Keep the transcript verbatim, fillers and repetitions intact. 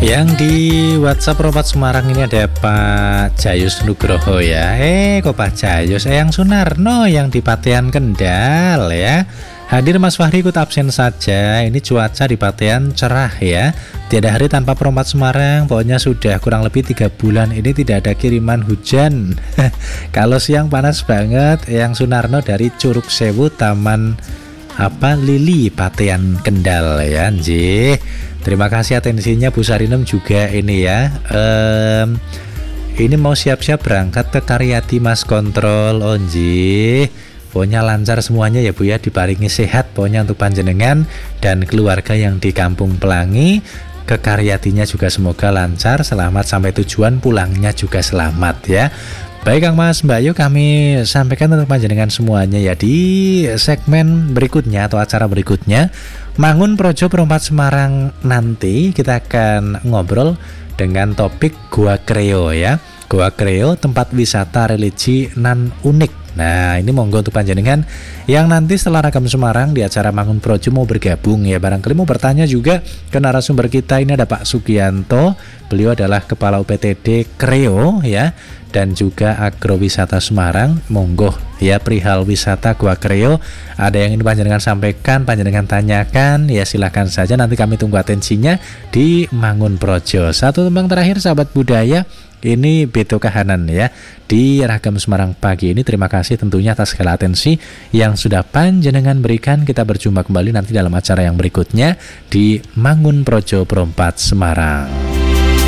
Yang di WhatsApp Rompat Semarang ini ada Pak Jayus Nugroho ya. Eh kok Pak Jayus, Eyang Sunarno yang di Patean Kendal ya. Hadir Mas Fahri ikut absen saja. Ini cuaca di Patean cerah ya. Tiada hari tanpa Perompat Semarang. Pokoknya sudah kurang lebih tiga bulan ini tidak ada kiriman hujan. Kalau siang panas banget. Eyang Sunarno dari Curug Sewu, Taman apa Lili, Patean Kendal ya. Nggih. Terima kasih atensinya Bu Sarinem juga ini ya. Um, ini mau siap-siap berangkat ke Karyadi Mas Kontrol. Oh nggih. Pokoknya lancar semuanya ya Bu ya, diparingi sehat pokoknya untuk panjenengan dan keluarga yang di Kampung Pelangi. Ke Karyadinya juga semoga lancar, selamat sampai tujuan, pulangnya juga selamat ya. Baik Kang Mas, Mbak Ayu, kami sampaikan untuk panjenengan semuanya ya di segmen berikutnya atau acara berikutnya. Mangun Projo Perompat Semarang nanti kita akan ngobrol dengan topik Goa Kreo ya. Goa Kreo, tempat wisata religi nan unik. Nah ini monggo untuk panjenengan yang nanti setelah Ragam Semarang di acara Mangun Projo mau bergabung ya, barangkali mau bertanya juga ke narasumber kita. Ini ada Pak Sugianto, beliau adalah Kepala U P T D Kreo ya, dan juga Agrowisata Semarang. Monggo ya, perihal wisata Goa Kreo ada yang ingin panjenengan sampaikan, panjenengan tanyakan ya, silahkan saja, nanti kami tunggu atensinya di Mangun Projo. Satu tembang terakhir sahabat budaya, ini Beto Kahanan ya di Ragam Semarang pagi ini. Terima kasih tentunya atas segala atensi yang sudah panjenengan berikan. Kita berjumpa kembali nanti dalam acara yang berikutnya di Mangun Projo Perompat Semarang.